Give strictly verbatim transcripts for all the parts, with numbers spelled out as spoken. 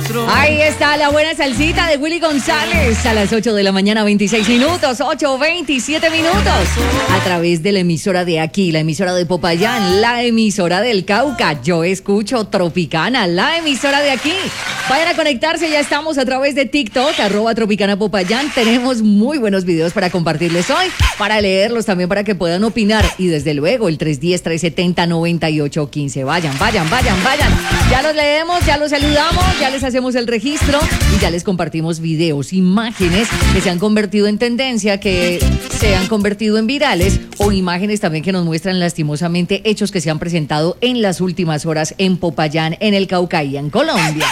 Ahí está la buena salsita de Willy González a las ocho de la mañana, veintiséis minutos, ocho veintisiete minutos. A través de la emisora de aquí, la emisora de Popayán, la emisora del Cauca. Yo escucho Tropicana, la emisora de aquí. Vayan a conectarse, ya estamos a través de TikTok, arroba Tropicana Popayán. Tenemos muy buenos videos para compartirles hoy, para leerlos también, para que puedan opinar. Y desde luego el tres uno cero, tres siete cero, nueve ocho uno cinco. Vayan, vayan, vayan, vayan. Ya los leemos, ya los saludamos, ya les hacemos el registro y ya les compartimos videos, imágenes que se han convertido en tendencia, que se han convertido en virales, o imágenes también que nos muestran lastimosamente hechos que se han presentado en las últimas horas en Popayán, en el Cauca y en Colombia.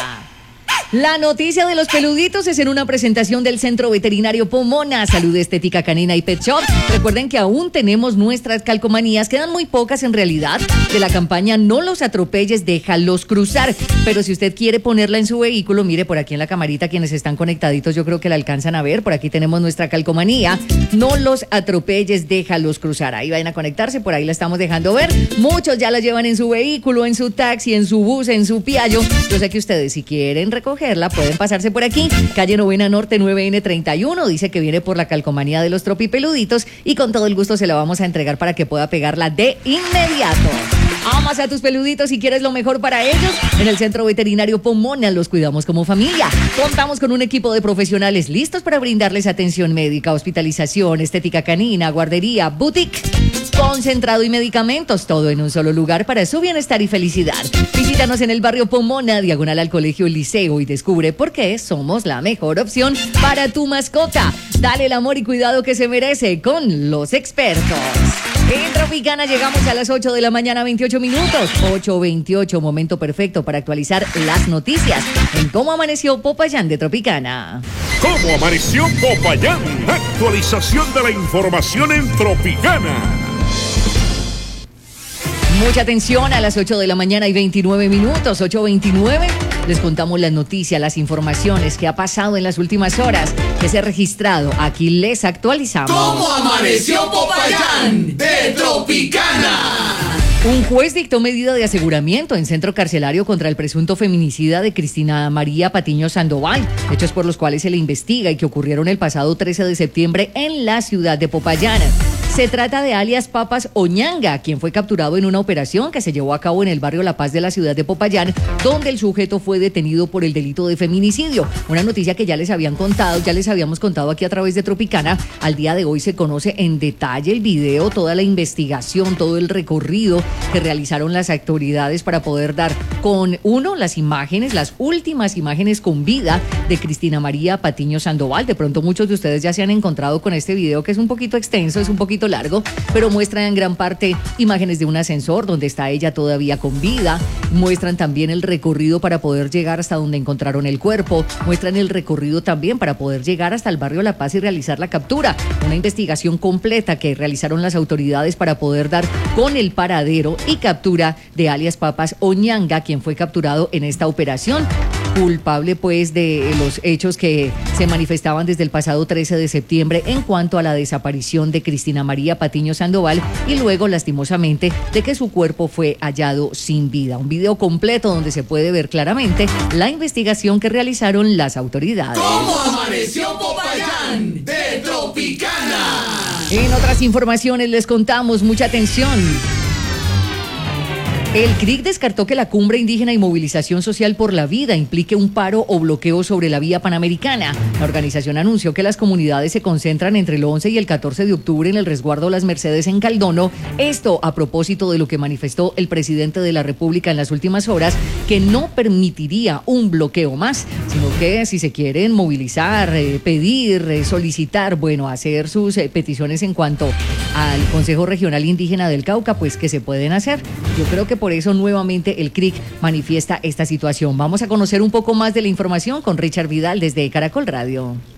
La noticia de los peluditos es en una presentación del Centro Veterinario Pomona, Salud Estética Canina y Pet Shop. Recuerden que aún tenemos nuestras calcomanías, quedan muy pocas en realidad, de la campaña No los atropelles, déjalos cruzar. Pero si usted quiere ponerla en su vehículo, mire por aquí en la camarita, quienes están conectaditos yo creo que la alcanzan a ver. Por aquí tenemos nuestra calcomanía, No los atropelles, déjalos cruzar. Ahí vayan a conectarse, por ahí la estamos dejando ver. Muchos ya la llevan en su vehículo, en su taxi, en su bus, en su Piaggio. Yo sé que ustedes, si quieren recoger pueden pasarse por aquí, calle Novena Norte nueve ene treinta y uno, dice que viene por la calcomanía de los tropipeluditos y con todo el gusto se la vamos a entregar para que pueda pegarla de inmediato. Amas a tus peluditos y quieres lo mejor para ellos. En el Centro Veterinario Pomona los cuidamos como familia. Contamos con un equipo de profesionales listos para brindarles atención médica, hospitalización, estética canina, guardería, boutique, concentrado y medicamentos, todo en un solo lugar para su bienestar y felicidad. Visítanos en el barrio Pomona, diagonal al Colegio Liceo, y descubre por qué somos la mejor opción para tu mascota. Dale el amor y cuidado que se merece con los expertos. En Tropicana llegamos a las ocho de la mañana, veintiocho minutos. ocho veintiocho, momento perfecto para actualizar las noticias en cómo amaneció Popayán de Tropicana. ¿Cómo amaneció Popayán? Actualización de la información en Tropicana. Mucha atención, a las ocho de la mañana y veintinueve minutos, ocho veintinueve. Les contamos las noticias, las informaciones que ha pasado en las últimas horas, que se ha registrado. Aquí les actualizamos. ¿Cómo amaneció Popayán de Tropicana? Un juez dictó medida de aseguramiento en centro carcelario contra el presunto feminicida de Cristina María Patiño Sandoval, hechos por los cuales se le investiga y que ocurrieron el pasado trece de septiembre en la ciudad de Popayán. Se trata de alias Papas Oñanga, quien fue capturado en una operación que se llevó a cabo en el barrio La Paz de la ciudad de Popayán, donde el sujeto fue detenido por el delito de feminicidio. Una noticia que ya les habían contado, ya les habíamos contado aquí a través de Tropicana. Al día de hoy se conoce en detalle el video, toda la investigación, todo el recorrido que realizaron las autoridades para poder dar con, uno, las imágenes, las últimas imágenes con vida de Cristina María Patiño Sandoval. De pronto muchos de ustedes ya se han encontrado con este video, que es un poquito extenso, es un poquito largo, pero muestra en gran parte imágenes de un ascensor donde está ella todavía con vida. Muestran también el recorrido para poder llegar hasta donde encontraron el cuerpo. Muestran el recorrido también para poder llegar hasta el barrio La Paz y realizar la captura. Una investigación completa que realizaron las autoridades para poder dar con el paradero y captura de alias Papas Oñanga, quien fue capturado en esta operación, culpable pues de los hechos que se manifestaban desde el pasado trece de septiembre en cuanto a la desaparición de Cristina María Patiño Sandoval y luego lastimosamente de que su cuerpo fue hallado sin vida. Un video completo donde se puede ver claramente la investigación que realizaron las autoridades. ¿Cómo amaneció Popayán de Tropicana? En otras informaciones les contamos, mucha atención. El C R I C descartó que la Cumbre Indígena y Movilización Social por la Vida implique un paro o bloqueo sobre la vía panamericana. La organización anunció que las comunidades se concentran entre el once y el catorce de octubre en el resguardo Las Mercedes en Caldono. Esto a propósito de lo que manifestó el presidente de la República en las últimas horas, que no permitiría un bloqueo más, sino que si se quieren movilizar, eh, pedir, eh, solicitar, bueno, hacer sus eh, peticiones en cuanto al Consejo Regional Indígena del Cauca, pues que se pueden hacer. Yo creo que por eso nuevamente el C R I C manifiesta esta situación. Vamos a conocer un poco más de la información con Richard Vidal desde Caracol Radio.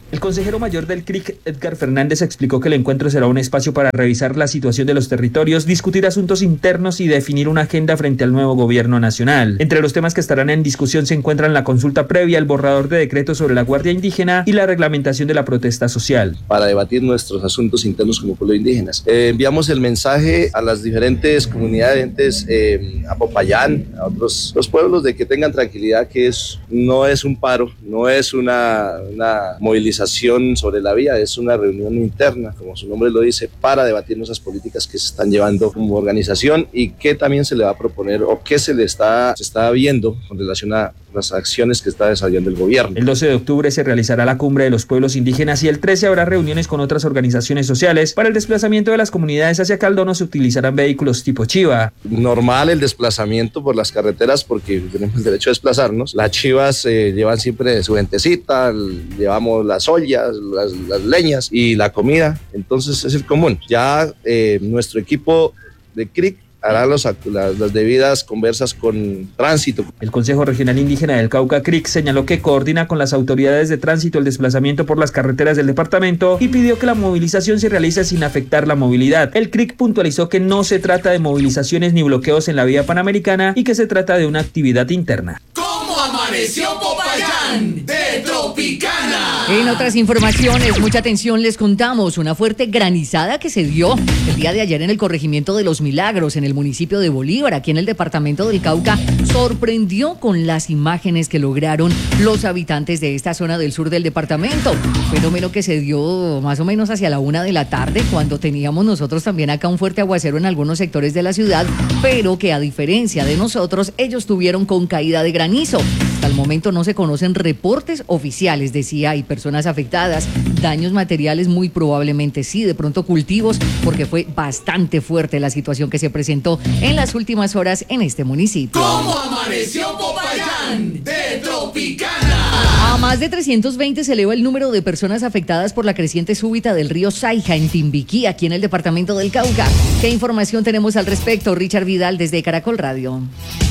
El consejero mayor del C R I C, Edgar Fernández, explicó que el encuentro será un espacio para revisar la situación de los territorios, discutir asuntos internos y definir una agenda frente al nuevo gobierno nacional. Entre los temas que estarán en discusión se encuentran la consulta previa, el borrador de decreto sobre la Guardia Indígena y la reglamentación de la protesta social. Para debatir nuestros asuntos internos como pueblo indígenas. Eh, enviamos el mensaje a las diferentes comunidades, eh, a Popayán, a otros los pueblos, de que tengan tranquilidad, que es, no es un paro, no es una, una movilización sobre la vía, es una reunión interna, como su nombre lo dice, para debatir nuestras políticas que se están llevando como organización y qué también se le va a proponer o qué se le está, se está viendo con relación a las acciones que está desarrollando el gobierno. El doce de octubre se realizará la cumbre de los pueblos indígenas y el trece habrá reuniones con otras organizaciones sociales. Para el desplazamiento de las comunidades hacia Caldono se utilizarán vehículos tipo chiva. Normal el desplazamiento por las carreteras porque tenemos el derecho a desplazarnos. Las chivas eh, llevan siempre su gentecita, llevamos las ollas, las, las leñas y la comida, entonces es el común. Ya eh, nuestro equipo de C R I C hará los, las, las debidas conversas con tránsito. El Consejo Regional Indígena del Cauca, C R I C, señaló que coordina con las autoridades de tránsito el desplazamiento por las carreteras del departamento y pidió que la movilización se realice sin afectar la movilidad. El C R I C puntualizó que no se trata de movilizaciones ni bloqueos en la vía panamericana y que se trata de una actividad interna. ¿Cómo amaneció Popayán? De Tropicana. En otras informaciones, mucha atención, les contamos una fuerte granizada que se dio el día de ayer en el corregimiento de Los Milagros, en el municipio de Bolívar, aquí en el departamento del Cauca. Sorprendió con las imágenes que lograron los habitantes de esta zona del sur del departamento. Fenómeno que se dio más o menos hacia la una de la tarde, cuando teníamos nosotros también acá un fuerte aguacero en algunos sectores de la ciudad, pero que a diferencia de nosotros, ellos tuvieron con caída de granizo. Hasta el momento no se conocen reportes oficiales, decía, hay personas afectadas, daños materiales muy probablemente sí, de pronto cultivos, porque fue bastante fuerte la situación que se presentó en las últimas horas en este municipio. ¿Cómo amaneció Popayán? De Tropicana. A más de trescientos veinte se eleva el número de personas afectadas por la creciente súbita del río Saija en Timbiquí, aquí en el departamento del Cauca. ¿Qué información tenemos al respecto? Richard Vidal desde Caracol Radio.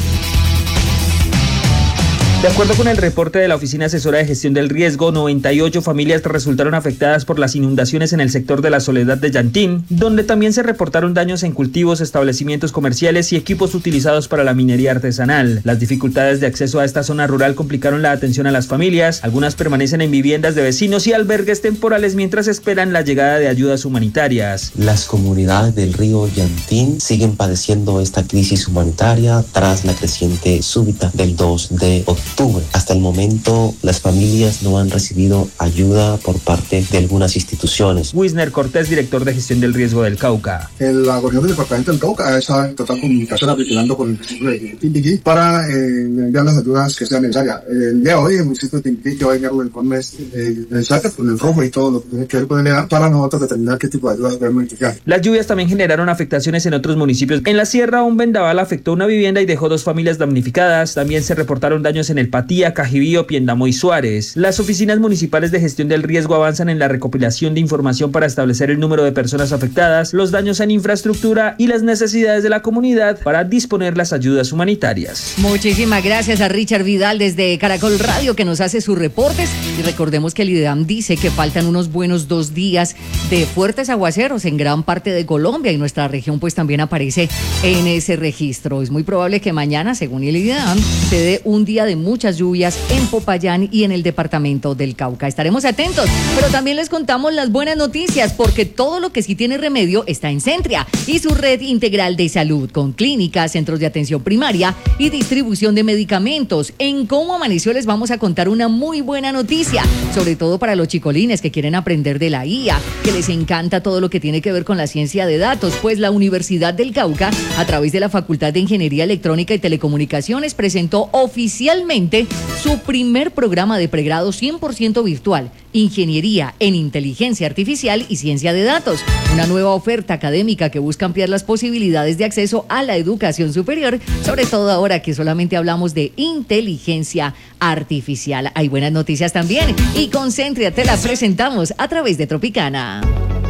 De acuerdo con el reporte de la Oficina Asesora de Gestión del Riesgo, noventa y ocho familias resultaron afectadas por las inundaciones en el sector de la Soledad de Llantín, donde también se reportaron daños en cultivos, establecimientos comerciales y equipos utilizados para la minería artesanal. Las dificultades de acceso a esta zona rural complicaron la atención a las familias. Algunas permanecen en viviendas de vecinos y albergues temporales mientras esperan la llegada de ayudas humanitarias. Las comunidades del río Llantín siguen padeciendo esta crisis humanitaria tras la creciente súbita del dos de octubre. Hasta el momento, las familias no han recibido ayuda por parte de algunas instituciones. Wisner Cortés, director de Gestión del Riesgo del Cauca. El gobierno del departamento del Cauca está en total comunicación, articulando con el municipio de Timbiquí para eh, enviar las ayudas que sean necesarias. El día de hoy, el municipio de Timbiquí que va a enviar los informes eh, necesarios con el rojo y todo lo que tiene que ver con el E A para nosotros determinar qué tipo de ayudas debemos identificar. Las lluvias también generaron afectaciones en otros municipios. En la sierra, un vendaval afectó una vivienda y dejó dos familias damnificadas. También se reportaron daños en el Patía, Cajibío, Piendamo y Suárez. Las oficinas municipales de gestión del riesgo avanzan en la recopilación de información para establecer el número de personas afectadas, los daños en infraestructura y las necesidades de la comunidad para disponer las ayudas humanitarias. Muchísimas gracias a Richard Vidal desde Caracol Radio, que nos hace sus reportes, y recordemos que el IDEAM dice que faltan unos buenos dos días de fuertes aguaceros en gran parte de Colombia, y nuestra región pues también aparece en ese registro. Es muy probable que mañana, según el IDEAM, se dé un día de muchas lluvias en Popayán y en el departamento del Cauca. Estaremos atentos, pero también les contamos las buenas noticias, porque todo lo que sí tiene remedio está en Centria y su red integral de salud, con clínicas, centros de atención primaria y distribución de medicamentos. En Cómo Amaneció les vamos a contar una muy buena noticia, sobre todo para los chicolines que quieren aprender de la I A, que les encanta todo lo que tiene que ver con la ciencia de datos, pues la Universidad del Cauca, a través de la Facultad de Ingeniería Electrónica y Telecomunicaciones, presentó oficialmente su primer programa de pregrado cien por ciento virtual, Ingeniería en Inteligencia Artificial y Ciencia de Datos, una nueva oferta académica que busca ampliar las posibilidades de acceso a la educación superior, sobre todo ahora que solamente hablamos de inteligencia artificial. Hay buenas noticias también, y con Centria te las presentamos a través de Tropicana.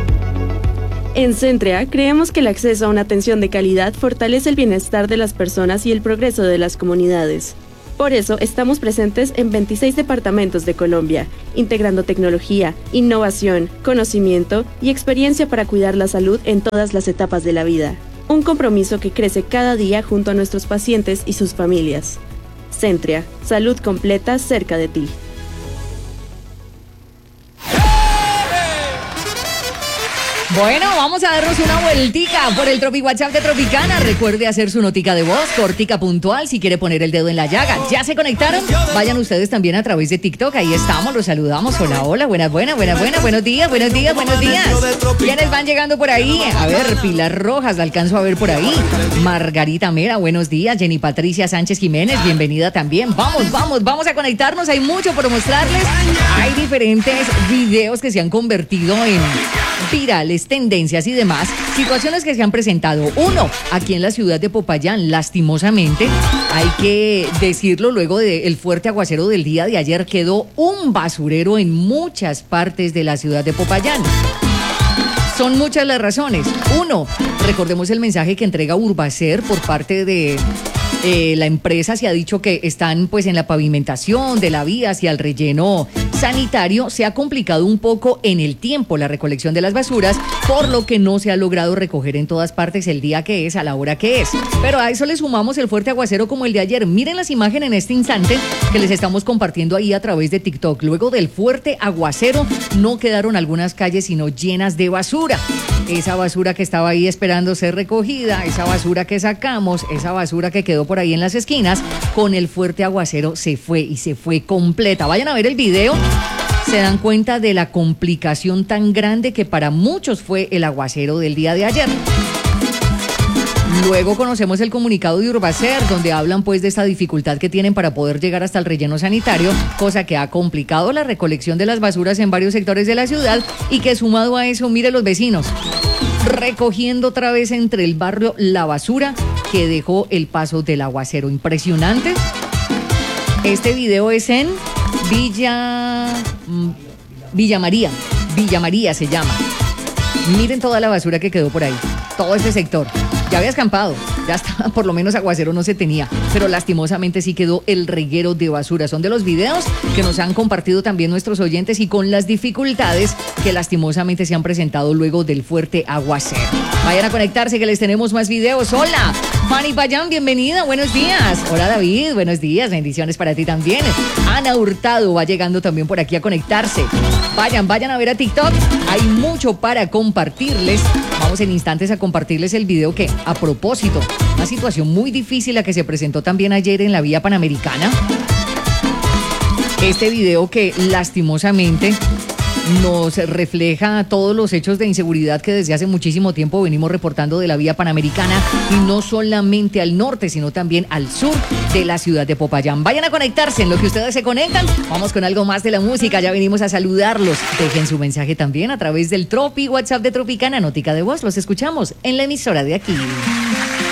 En Centria creemos que el acceso a una atención de calidad fortalece el bienestar de las personas y el progreso de las comunidades. Por eso estamos presentes en veintiséis departamentos de Colombia, integrando tecnología, innovación, conocimiento y experiencia para cuidar la salud en todas las etapas de la vida. Un compromiso que crece cada día junto a nuestros pacientes y sus familias. Centria, salud completa cerca de ti. Bueno, vamos a darnos una vueltica por el Tropi WhatsApp de Tropicana. Recuerde hacer su notica de voz, cortica puntual, si quiere poner el dedo en la llaga. ¿Ya se conectaron? Vayan ustedes también a través de TikTok. Ahí estamos, los saludamos. Hola, hola, buenas, buenas, buenas, buenas. Buenos días, buenos días, buenos días. ¿Quiénes van llegando por ahí? A ver, Pilar Rojas, la alcanzo a ver por ahí. Margarita Mera, buenos días. Jenny Patricia Sánchez Jiménez, bienvenida también. Vamos, vamos, vamos a conectarnos. Hay mucho por mostrarles. Hay diferentes videos que se han convertido en virales, tendencias y demás, situaciones que se han presentado. Uno, aquí en la ciudad de Popayán, lastimosamente, hay que decirlo, luego del fuerte aguacero del día de ayer, quedó un basurero en muchas partes de la ciudad de Popayán. Son muchas las razones. Uno, recordemos el mensaje que entrega Urbacer por parte de eh, la empresa. Se ha dicho que están pues en la pavimentación de la vía hacia el relleno sanitario. Se ha complicado un poco en el tiempo la recolección de las basuras, por lo que no se ha logrado recoger en todas partes el día que es, a la hora que es. Pero a eso le sumamos el fuerte aguacero como el de ayer. Miren las imágenes en este instante que les estamos compartiendo ahí a través de TikTok. Luego del fuerte aguacero no quedaron algunas calles sino llenas de basura. Esa basura que estaba ahí esperando ser recogida, esa basura que sacamos, esa basura que quedó por ahí en las esquinas, con el fuerte aguacero se fue y se fue completa. Vayan a ver el video. Se dan cuenta de la complicación tan grande que para muchos fue el aguacero del día de ayer. Luego conocemos el comunicado de Urbacer, donde hablan pues de esta dificultad que tienen para poder llegar hasta el relleno sanitario, cosa que ha complicado la recolección de las basuras en varios sectores de la ciudad, y que sumado a eso, mire los vecinos, recogiendo otra vez entre el barrio la basura que dejó el paso del aguacero. Impresionante. Este video es en Villa... Villa María. Villa María se llama. Miren toda la basura que quedó por ahí. Todo este sector. Ya había escampado, ya estaba, por lo menos aguacero no se tenía, pero lastimosamente sí quedó el reguero de basura. Son de los videos que nos han compartido también nuestros oyentes y con las dificultades que lastimosamente se han presentado luego del fuerte aguacero. Vayan a conectarse que les tenemos más videos. Hola, Fanny Payán, bienvenida, buenos días. Hola David, buenos días, bendiciones para ti también. Ana Hurtado va llegando también por aquí a conectarse. Vayan, vayan a ver a TikTok, hay mucho para compartirles. Vamos en instantes a compartirles el video que, a propósito, una situación muy difícil la que se presentó también ayer en la vía Panamericana. Este video que lastimosamente nos refleja todos los hechos de inseguridad que desde hace muchísimo tiempo venimos reportando de la vía Panamericana, y no solamente al norte, sino también al sur de la ciudad de Popayán. Vayan a conectarse en lo que ustedes se conectan. Vamos con algo más de la música, ya venimos a saludarlos. Dejen su mensaje también a través del Tropi WhatsApp de Tropicana, notica de voz. Los escuchamos en la emisora de aquí.